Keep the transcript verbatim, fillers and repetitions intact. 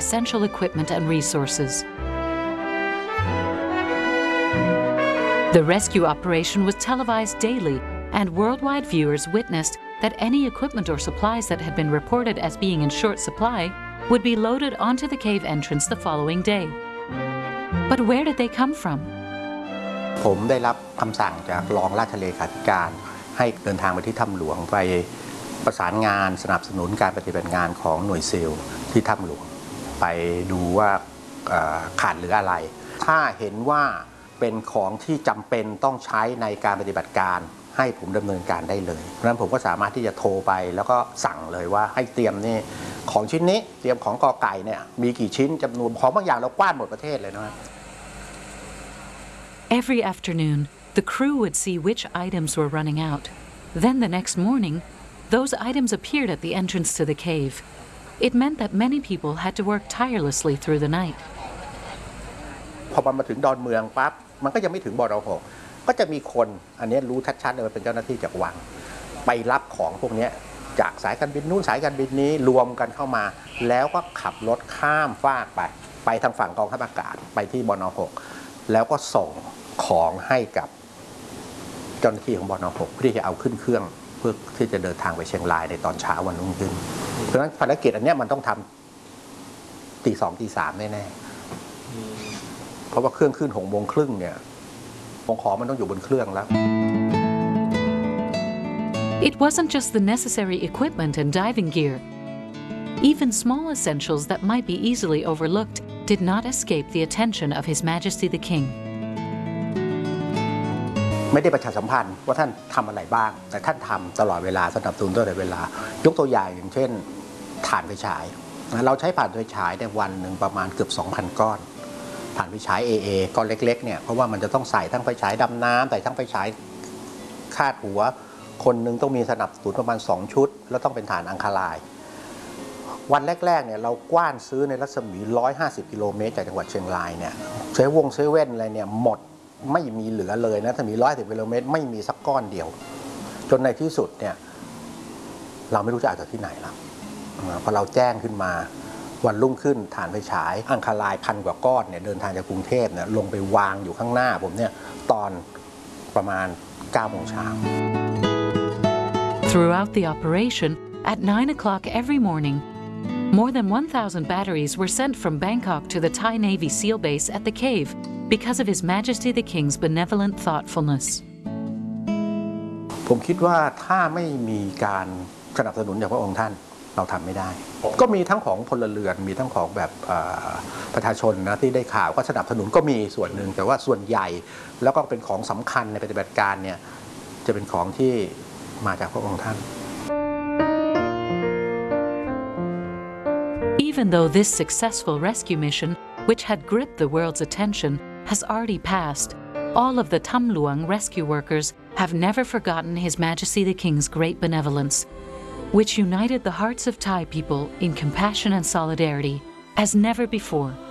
essential equipment and resources. The rescue operation was televised daily, and worldwide viewers witnessed that any equipment or supplies that had been reported as being in short supply would be loaded onto the cave entrance the following day. But where did they come from? ผมได้รับคำสั่งจากรองราชเลขาธิการให้เดินทางไปที่ถ้ำหลวงไปประสานงานสนับสนุนการปฏิบัติงานของหน่วยซีลที่ถ้ำหลวงไปดูว่าขาดหรืออะไรถ้าเห็นว่าเป็นของที่จำเป็นต้องใช้ในการปฏิบัติการให้ผมดำเนินการได้เลยเพราะฉะนั้นผมก็สามารถที่จะโทรไปแล้วก็สั่งเลยว่าให้เตรียมนี่ของชิ้นนี้เตรียมของกอไก่เนี่ยมีกี่ชิ้นจำนวนของบางอย่างเรากว้านหมดประเทศเลยนะ Every afternoon, the crew would see which items were running out. Then the next morning, those items appeared at the entrance to the cave. It meant that many people had to work tirelessly through the night. พอมันมาถึงดอนเมืองปั๊บมันก็ยังไม่ถึงบรหกก็จะมีคนอันนี้รู้ชัดๆเลยว่าเป็นเจ้าหน้าที่จากวังไปรับของพวกนี้จากสายการบินนู้นสายการบินนี้รวมกันเข้ามาแล้วก็ขับรถข้ามฟากไปไปทางฝั่งกองทัพอากาศไปที่บรหกแล้วก็ส่งของให้กับเจ้าหน้าที่ของบรหกเพื่อที่จะเอาขึ้นเครื่องเพื่อที่จะเดินทางไปเชียงรายในตอนเช้าวันรุ่งขึ้นเพราะฉะนั้นภารกิจอันนี้มันต้องทำตีสองตีสามแน่ๆเพราะว่าเครื่องขึ้นหกโมงครึ่งเนี่ยของมันต้องอยู่บนเครื่องแล้ว It wasn't just the necessary equipment and diving gear. Even small essentials that might be easily overlooked did not escape the attention of His Majesty the King. ไม่ได้ประชาสัมพันธ์ว่าท่านทำอะไรบ้างแต่ท่านทำตลอดเวลาสนับสนุนตลอดเวลายกตัวอย่างอย่างเช่นถ่านไฟฉายเราใช้ถ่านไฟฉายในวันหนึ่งประมาณเกือบ สองพัน ก้อนถ่านไฟฉาย เอ เอ ก้อนเล็กๆเนี่ยเพราะว่ามันจะต้องใส่ทั้งไฟฉายดำน้ำใส่ทั้งไฟฉายคาดหัวคนหนึ่งต้องมีสนับสนุนประมาณสองชุดแล้วต้องเป็นถ่านอังคารายวันแรกๆเนี่ยเรากว้านซื้อในรัศมีหนึ่งร้อยห้าสิบกิโลเมตรจากจังหวัดเชียงรายเนี่ยเซเว่นเซเว่นอะไรเนี่ยหมดไม่มีเหลือเลยนะถ้ามีหนึ่งร้อยห้าสิบกิโลเมตรไม่มีสักก้อนเดียวจนในที่สุดเนี่ยเราไม่รู้จะเอาจากที่ไหนแล้วพอเราแจ้งขึ้นมาวันรุ่งขึ้นถ่านไฟฉายอังคารายพันกว่าก้อนเนี่ยเดินทางจากกรุงเทพเนี่ยลงไปวางอยู่ข้างหน้าผมเนี่ยตอนประมาณเก้าโมงเช้า Throughout the operation, at nine o'clock every morning, more than one thousand batteries were sent from Bangkok to the Thai Navy SEAL base at the cave because of His Majesty the King's benevolent thoughtfulness. ผมคิดว่าถ้าไม่มีการสนับสนุนจากพระองค์ท่านเราทำไม่ได้ก็มีทั้งของพลเรือนมีทั้งของแบบประชาชนนะที่ได้ข่าวก็สนับสนุนก็มีส่วนหนึ่งแต่ว่าส่วนใหญ่แล้วก็เป็นของสำคัญในปฏิบัติการเนี่ยจะเป็นของที่มาจากพระองค์ท่าน Even though this successful rescue mission, which had gripped the world's attention, has already passed, all of the Tham Luang rescue workers have never forgotten His Majesty the King's great benevolence, which united the hearts of Thai people in compassion and solidarity as never before.